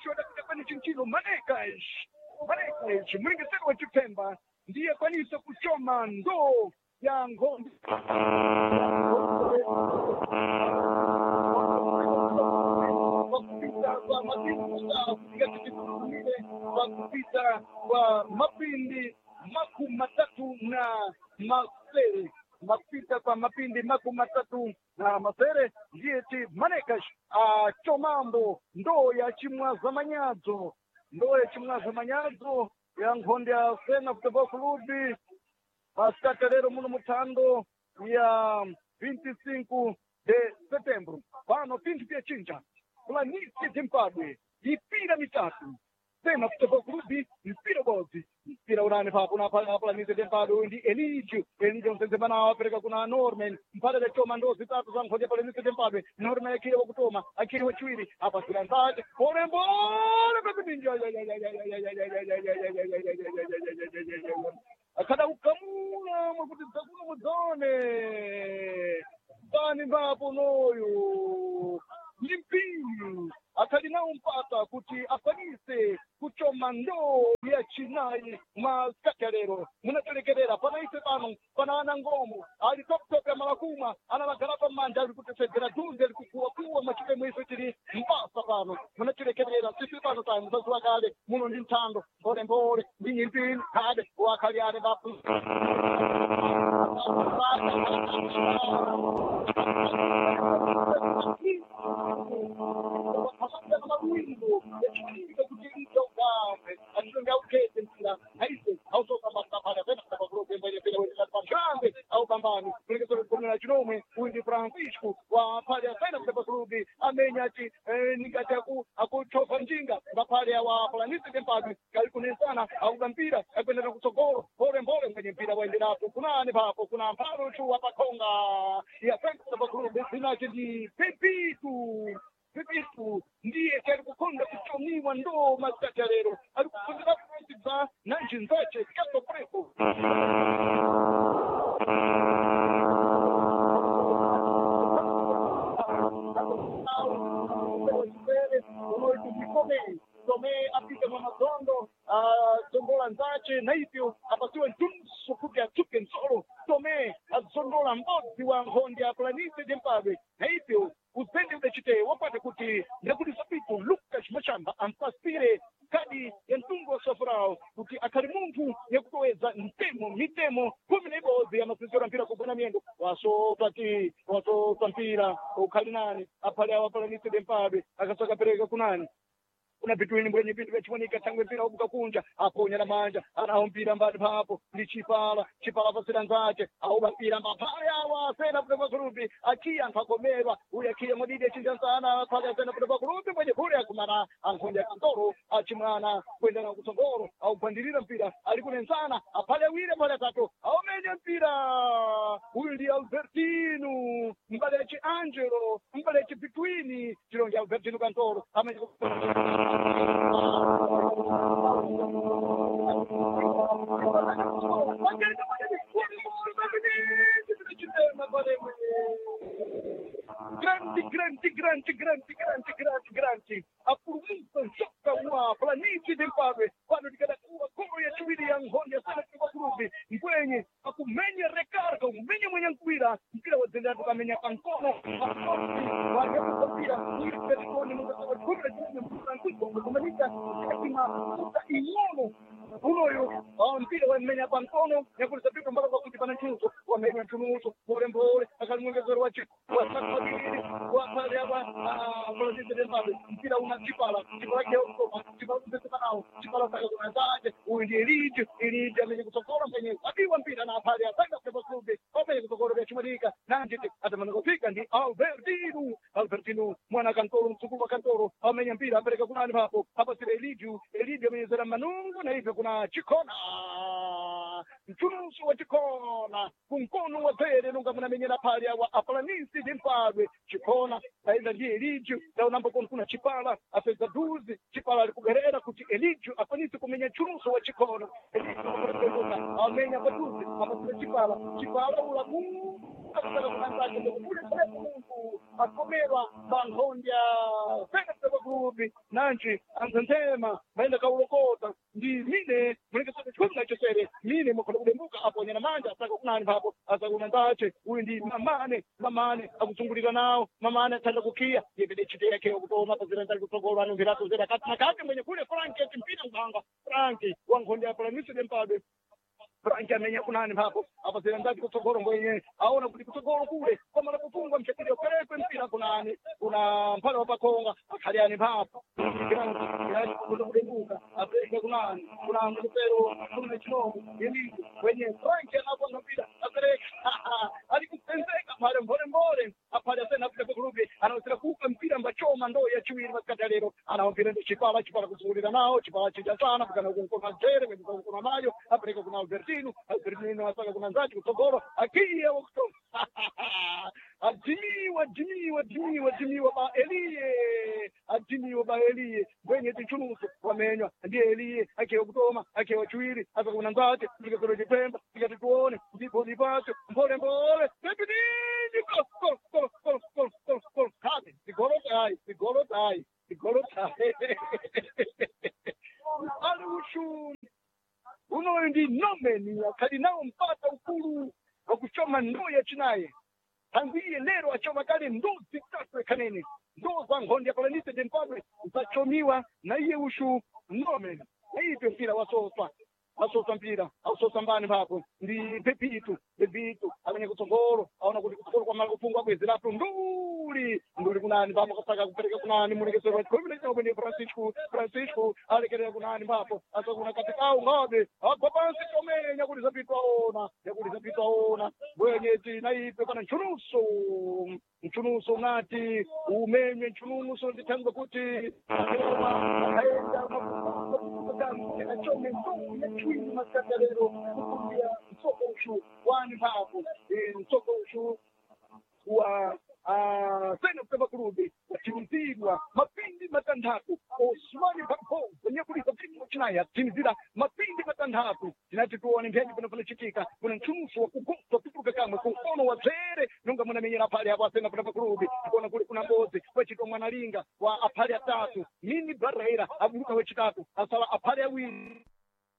kushoda kutapani chinchino Manecas mwengesero wa Chipemba ndiye kwanisa kuchoma ndoo ya Ngondi wakupita kwa mapindi makumi matatu na masere mapita kwa mapindi makumi matatu na masere ndiye ti Manecas achomambo ndoo ya Chimwaza Manyadzo ya Ngondi ya Sena Futebol Clube pascata lero muno mutando ya 25 de setembro pano pintu pia chinja Planície de Mpadwe ipira mitatu Sena Futebol Clube mpira bozi mpira urani papo na Planície de Mpadwe ndi Elidio msenzema nawo apereka kuna Norman mpata de choma ndo zitatu za Ngondi Planície de Mpadwe Norman akiri wa kutoma akiri wa chiwiri hapa sila nzake pole kwa kutinja akada ukamula mwakuti zakuna mudzone bani mbapo noyo limpinyu akadi nawo mpata kuti akwanise kuchoma ndoo ya chinayi maskakalero munatelekerera panaise pano pana ana ngomo ali top ya malakuma analagala pa manja ali kutesegera dunde ali kukuwa machike mwiso tili mpasa pano munatelekerera sisi pano tayo muzazuwa kale muno ndi ntando mbole ndi nyimpini kade wakaliane bapu Francisco wa pale ya Sena Futebol Clube amenyati ningati akuchoka njinga bapale wa Planície de Mpadwe kalikunesana au mpira akwenda kutsogoro pole kwenye mpira waendelapo kunani papo kuna mparo chu hapa Konga ya Sena Futebol Clube zinachidi Pipitu ndiye kari kukonda kuchomiwa ndoo maskati lero alikufundira kusiza na njinzache kato prepo Tome apite mwanazondo zondola nzache na hivyo apatiwe ntumso kuja tuke nsoro Tome azondola mbodzi wa Ngondi ya Planície de Mpadwe na hivyo uzende udachite wapate kuti ndekuti sapipo Lucas Machamba ampaspire kadi ya mtungo wa sofrao kuti akali muntu yakutoweza mitemo kumi na ibodzi ya masenzero mpira kubona miendo wasota mpira ukali nani apale awa Planície de Mpadwe akasoka pereka kunani kuna bitwini mbwenye bintu vyachiwonika tangwe mpira ubuka kunja aponya na manja anaho mpira mbali papo ndi chipala pasira nzake au mpira mbapale awa Sena Futebol Clube akia ntakomerwa uya akia modide chinja sana pale Sena Futebol Clube mwenye kule akumana ankonja kantoro achimwana kwenda na kutsogoro au bandirira mpira alikunensana apale wile pale tatu au menya mpira Willy Albertino mbalechi Angelo mbalechi bitwini chilongi Albertino kantoro amenye Grande apurumpa soka wa Planície de Mpadwe pano tikada kuwa koro ya chiwiri ya Ngondi ya Sena Futebol Clube mkwenye akumenya rekarga umenya mwenye mpira wazenda tukamenya kankono wakepupira mpira mukasaba kubira chini Francisco kumanika katima kuta imono unoyo mpira wamenya kankono yakulisa pipo mpaka kwa kutipana chuzo wamenya chunuso pole akalimwengezero wachi wasakabiri wapale hapa Planície de Mpadwe mpira una chipala keokoma chipala kutesemanao chipala sakazonazaje uyu ndi Elidio amenye kutsogora mpenye apiwa mpira na apale ya Sena Futebol Clube amenye kutsogora vyachimanika nanjiti atamana kufika ndi Albertino mwana kantoro msukulu wa kantoro amenye mpira apereka kunani papo hapa sile Elidio amenyezera manungu na hivyo kuna chikona mchunusu wa chikona kunkono wa zere nunga mnamenyera pale ya Planície de Mpadwe chikona aenda ndiye Elidio naonambo kuna chipala afeza duzi chipala alikugerera kuti Elidio akwanise kumenya chunusu wa chikona Elidio amenya baduzi amasile chipala ula akutaka kunanzake kule Mungu akomerwa Ngondi ya Sena Futebol Club nanji anzentema vaenda kaulokota ndi mine mulekesa chikunda chosere mine mukhola kudembuka apo nyana manja asaka kunani papo asakuna ndache uyu ndi mamane akuzungulira nawo mamane athanda kukhiya yevede chite yake kutoma pazira ndali kutsogolwa anombirato zera kati nakati mwenye kule Frank etimpira mbanga Frank wankhonde ya Planície de Mpadwe Frank amenya kunani papo apazira ndali kutsogolo mwenye aona kuti kutsogolo kule koma nakufungwa mchetiri operekwe mpira kunani kuna mphala wapakhonga akhaliani papo kudembuka apereke kunani kuna mkupero kuna chinomo yeli wenye Frank anakonda mpira apereke ali kusenzeka mphale mbole aphale asena Africa Club anawesera kupa mpira mbachoma ndo ya chiwiri masikati lero anawampira ndi chipala kuzungulira nawo chipala chija sana kukana kunkoma tere kuna mayo apereka kuna Albertino asaka kuna nzati kutsogolo akiye wakto ajimiwa ba Eliye mwenye tichunuso wamenywa ndiye Eliye akiwa kutoma akiwa chiwiri asaka kuna nzati tikakolo chipemba tikatituone ndipo nipase mbole pepidini gol kati sigolo tai ali ushu unoyo ndi nomeni akali nawo mpata ukulu wakuchoma ndoo yachinaye tangiye lero achoma kale ndoo zitatu ekanene ndoo za nkhondi ya Planície de Mpadwe zachomiwa na iye ushu nomeni aipe mpira wasosa mpira ausosa mbani papo ndi pepitu amene kutsogolo aona kuti kutsogolo kwa mali kufungwa kwezerapo nduli kunani papo kasaka kupereka kunani mulekesero wa chikhomi chakwe Francisco alekerera kunani papo asakuna katikau ngabe agwa pansi chomenya kuti zapitwa ona bwenyeti naipe kana mchunuso ngati umenye mchunuso ndithandiza kuti aenda achome chwini maskatalero kukumbia msoko ushu wani papo msoko ushu wa Sena Africa Club watimizidwa mapindi matandatu Osmani Bampo wenye kulisa timu chinaya timizida mapindi matandatu tinati tuone mpenzi panafuna chitika kuna mchunuso wa kugosa kutuka kamwe kunkono wa zere nunga muna menyera pale hapo Sena Africa Club kuona kuli kuna mbozi wechito mwanalinga wa apali atatu mini barreira abuluka wechitatu asala apali awiri